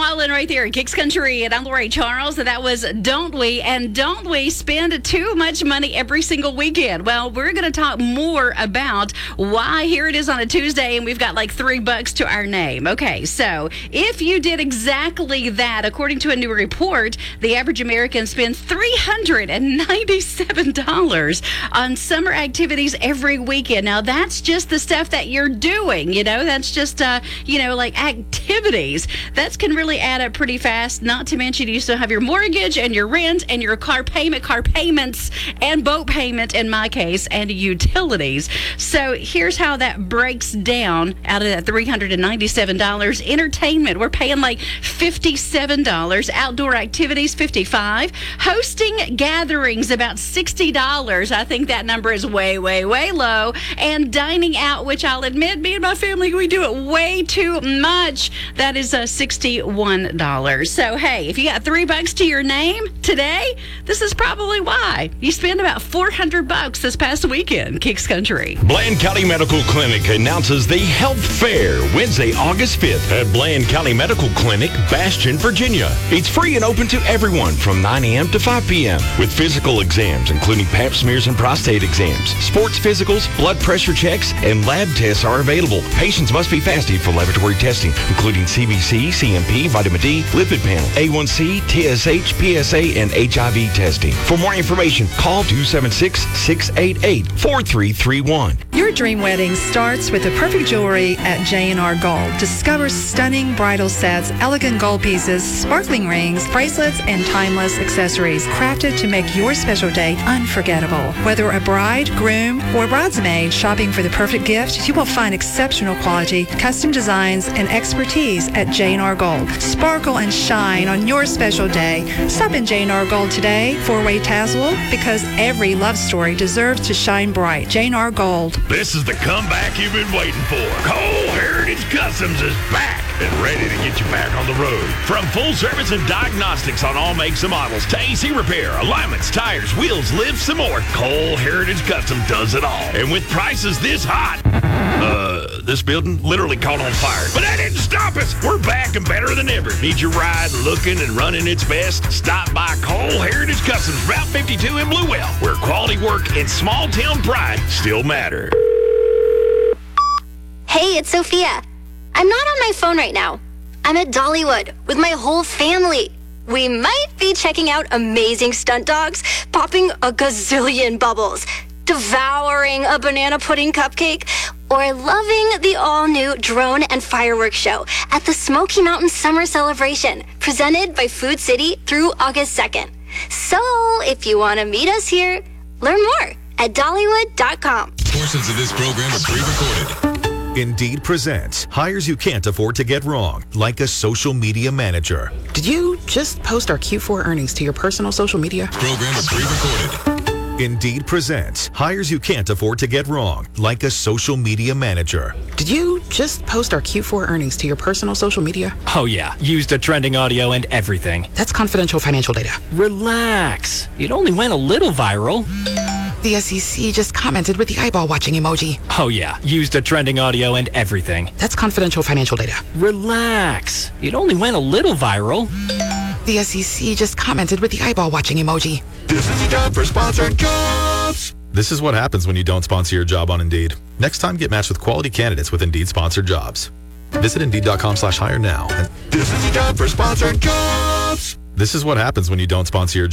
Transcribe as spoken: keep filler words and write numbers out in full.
Wildland right there at Kicks Country, and I'm Lori Charles, and that was Don't We? And don't we spend too much money every single weekend? Well, we're going to talk more about why. Here it is on a Tuesday, and we've got like three bucks to our name. Okay, so if you did exactly that, according to a new report, the average American spends three hundred ninety-seven dollars on summer activities every weekend. Now, that's just the stuff that you're doing, you know, that's just, uh, you know, like activities. That can really add up pretty fast, not to mention you still have your mortgage and your rent and your car payment, car payments, and boat payment in my case, and utilities. So here's how that breaks down out of that three hundred ninety-seven dollars. Entertainment, we're paying like fifty-seven dollars. Outdoor activities, fifty-five dollars. Hosting gatherings, about sixty dollars. I think that number is way, way, way low. And dining out, which I'll admit, me and my family, we do it way too much. That is uh, sixty-one dollars. So, hey, if you got three bucks to your name today, this is probably why. You spent about four hundred bucks this past weekend, Kicks Country. Bland County Medical Clinic announces the Health Fair Wednesday, August fifth at Bland County Medical Clinic, Bastion, Virginia. It's free and open to everyone from nine a.m. to five p.m. with physical exams, including pap smears and prostate exams. Sports physicals, blood pressure checks, and lab tests are available. Patients must be fasted for laboratory testing, including C B C, C M P, vitamin D, lipid panel, A one C, T S H, P S A, and H I V testing. For more information, call two seven six, six eight eight, four three three one. Your dream wedding starts with the perfect jewelry at J and R Gold. Discover stunning bridal sets, elegant gold pieces, sparkling rings, bracelets, and timeless accessories crafted to make your special day unforgettable. Whether a bride, groom, or bridesmaid shopping for the perfect gift, you will find exceptional quality, custom designs, and expertise at J and R Gold. Sparkle and shine on your special day. Stop in J and R Gold today, four-way Tazewell, because every love story deserves to shine bright. J and R Gold. This is the comeback you've been waiting for. Cole Heritage Customs is back and ready to get you back on the road. From full service and diagnostics on all makes and models to A C repair, alignments, tires, wheels, lifts, and more, Cole Heritage Custom does it all. And with prices this hot, uh, this building literally caught on fire. But that didn't stop us. We're back and better than ever. Need your ride looking and running its best? Stop by Cole Heritage Customs, Route fifty-two in Bluewell, where quality work and small town pride still matter. Hey, it's Sophia. I'm not on my phone right now. I'm at Dollywood with my whole family. We might be checking out amazing stunt dogs, popping a gazillion bubbles, devouring a banana pudding cupcake, or loving the all-new drone and fireworks show at the Smoky Mountain Summer Celebration, presented by Food City through August second. So, if you want to meet us here, learn more at Dollywood dot com. Portions of this program are pre-recorded. Indeed presents hires you can't afford to get wrong, like a social media manager. Did you just post our Q four earnings to your personal social media? Program is pre-recorded. Indeed presents hires you can't afford to get wrong, like a social media manager. Did you just post our Q four earnings to your personal social media? Oh yeah, used a trending audio and everything. That's confidential financial data. Relax. It only went a little viral. The S E C just commented with the eyeball watching emoji. Oh yeah, used a trending audio and everything. That's confidential financial data. Relax. It only went a little viral. The S E C just commented with the eyeball watching emoji. This is a job for sponsored jobs. This is what happens when you don't sponsor your job on Indeed. Next time, get matched with quality candidates with Indeed sponsored jobs. Visit Indeed.com slash hire now. This is a job for sponsored jobs. This is what happens when you don't sponsor your